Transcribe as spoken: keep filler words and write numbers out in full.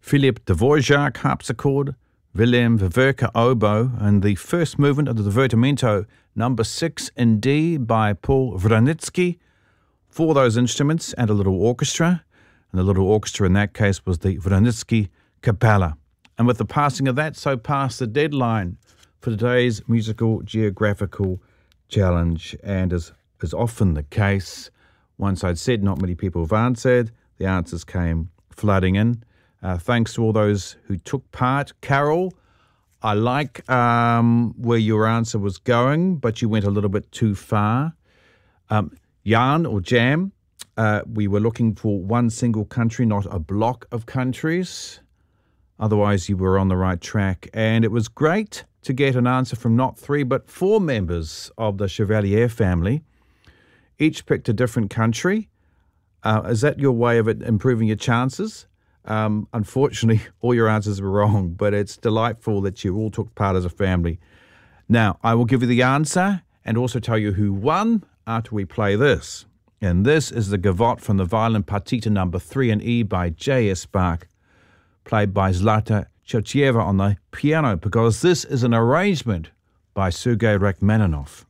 Philip Dvorak harpsichord, Willem Verwerke oboe, and the first movement of the Divertimento number six in D by Paul Wranitzky. For those instruments and a little orchestra, and the little orchestra in that case was the Wranitzky Capella. And with the passing of that, so passed the deadline for today's musical geographical challenge. And as is often the case, once I'd said not many people have answered, the answers came flooding in. Uh, thanks to all those who took part. Carol, I like um, where your answer was going, but you went a little bit too far. Um, Jan or Jam, uh, we were looking for one single country, not a block of countries. Otherwise, you were on the right track. And it was great to get an answer from not three, but four members of the Chevalier family. Each picked a different country. Uh, is that your way of it improving your chances? Um, unfortunately, all your answers were wrong, but it's delightful that you all took part as a family. Now, I will give you the answer and also tell you who won after we play this. And this is the Gavotte from the violin partita number three in E by J S Bach, played by Zlata Chorcheva on the piano, because this is an arrangement by Sergei Rachmaninoff.